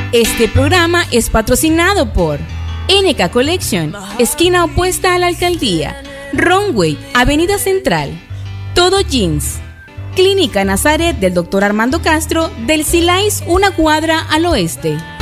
Este programa es patrocinado por NK Collection, esquina opuesta a la alcaldía, Runway, Avenida Central, Todo Jeans, Clínica Nazaret del Dr. Armando Castro, del Silais, una cuadra al oeste.